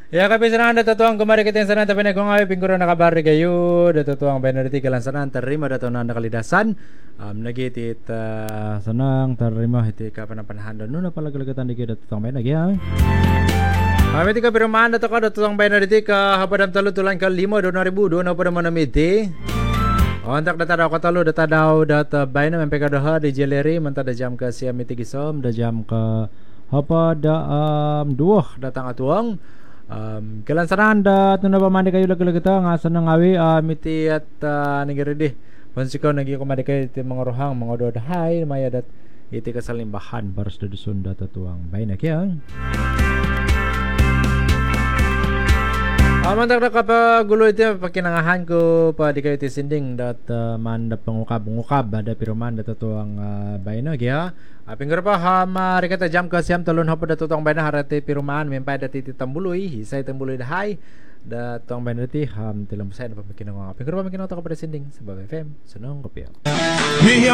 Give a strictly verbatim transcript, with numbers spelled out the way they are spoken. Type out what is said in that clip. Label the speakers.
Speaker 1: Ya kapi senang datuang kemari kita yang sana tapi kung ay pingguro nakabari kayo datuang benediti kalan sana terima datu nanda kalidasan um, nagitit uh, senang terima hiti kapanapanhan dan nuna pala galagatan di kita datuang benag ya. Kami tika pirumahan datu ka datuang benediti ka hapadam talo tulang ka lima dua ribu dua na pada manamiti. Ontak data daw katalo data daw data bayna mempeka daha di jeleri mentada jam ke siam mitigisom da jam ke hapa da um, dua datang atuang. Um, kailan sanahan da ito na pamandi kayo lag kita nga sa nangawi uh, miti at uh, nagiridi pansikaw nagi kumandi kayo iti mga rohang mga dodahay maya dat iti kasalimbahan baros da dusun da tatuang bay na kaya amantak na kapagulo iti pakinangahan ko pa di kayo iti sinding dat uh, man da pangukab-ungukab da piruman da tatuang uh, bay na kaya Pinggir pa ham rikata jam ka siam talon hapa da tutong bayna harate pirumaan mempay da titi tambuloy hisay tambuloy dahay da tutong bayna ti ham tilam say na pamikinang mga pinggir pa makinang to ka presending sa Bab F M sunong kopya.